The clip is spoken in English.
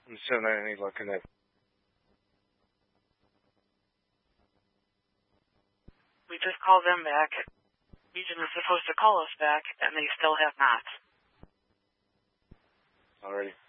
I'm sitting there and he's looking at. We just called them back. Region is supposed to call us back, and they still have not. Alrighty.